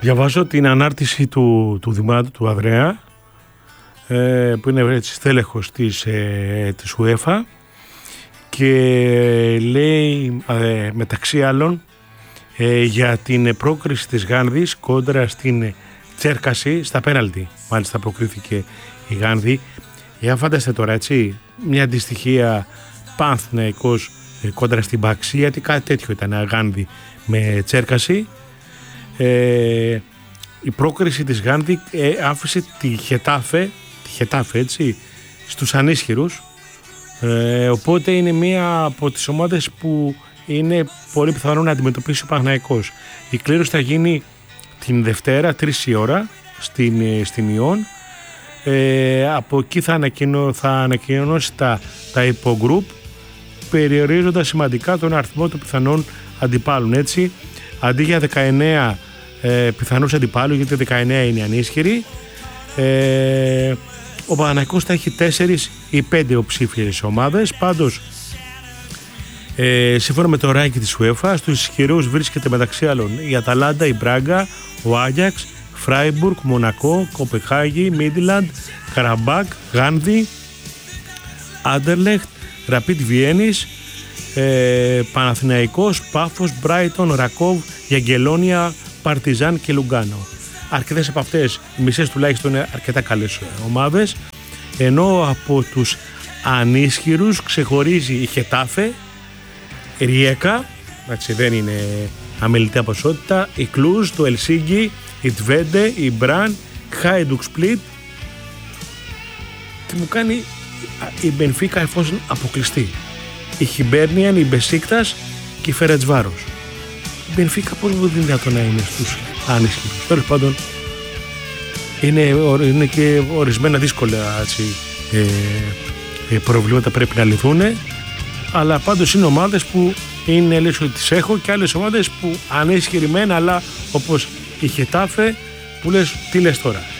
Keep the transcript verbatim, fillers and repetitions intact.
Διαβάζω την ανάρτηση του, του Δημάτου του Ανδρέα, ε, που είναι έτσι στέλεχος της, ε, της UEFA, και λέει ε, μεταξύ άλλων ε, για την πρόκριση της Γάνδης κόντρα στην Τσέρκαση στα πέναλτι. Μάλιστα προκρίθηκε η Γάνδη. Για φανταστείτε τώρα, έτσι, μια αντιστοιχεία Παναθηναϊκός ε, κόντρα στην Παξη, γιατί κάτι τέτοιο ήταν Γάνδη με Τσέρκαση. Ε, η πρόκριση της Γάνδη ε, άφησε τη Χετάφε, τη Χετάφε έτσι, στους ανίσχυρους, ε, οπότε είναι μία από τις ομάδες που είναι πολύ πιθανό να αντιμετωπίσει ο Παναθηναϊκός. Η κλήρωση θα γίνει την Δευτέρα τρεις η ώρα στην, στην Ιόν. Ε, από εκεί θα, ανακοινώ, θα ανακοινώσει τα, τα υπογκρουπ, περιορίζοντας σημαντικά τον αριθμό των πιθανών αντιπάλων. Έτσι, αντί για δεκαεννέα ε, πιθανούς αντιπάλους, γιατί δεκαεννέα είναι ανίσχυροι, ε, ο Παναθηναϊκός θα έχει τέσσερις ή πέντε οψήφιες ομάδες. Πάντως, ε, σύμφωνα με το ράνκι της UEFA, στους ισχυρούς βρίσκεται μεταξύ άλλων η Αταλάντα, η Μπράγκα, ο Άγιαξ, Φράιμπουργκ, Μονακό, Κοπεχάγη, Μίντιλαντ, Καραμπάκ, Γάνδη, Άντερλεχτ, Ραπίτ Βιέννης, ε, Παναθηναϊκός, Πάφος, Μπράιτον, Ρακόβ, Γιαγκελόνια, Παρτιζάν και Λουγκάνο. Αρκετές από αυτές, οι μισές τουλάχιστον, είναι αρκετά καλές ομάδες, ενώ από τους ανίσχυρους ξεχωρίζει η Χετάφε, η Ριέκα, έτσι δεν είναι αμεληταία ποσότητα, η Κλούζ, το Ελσίγκι, η Τβέντε, η Μπραν, Χάιντουκ Σπλίτ, και μου κάνει η Μπενφίκα εφόσον αποκλειστεί, η Χιμπέρνιαν, η Μπεσίκτας και η Φερετσβάρος. Η Μπενφίκα πώς μπορεί δυνατόν να είναι στους άνισχυρους? Τέλος πάντων, είναι, είναι και ορισμένα δύσκολα, έτσι, ε, προβλήματα πρέπει να λυθούν, αλλά πάντως είναι ομάδες που είναι, λες ότι τις έχω, και άλλες ομάδες που ανίσχυροι μεν, αλλά όπως η Χετάφε που λες τι λες τώρα.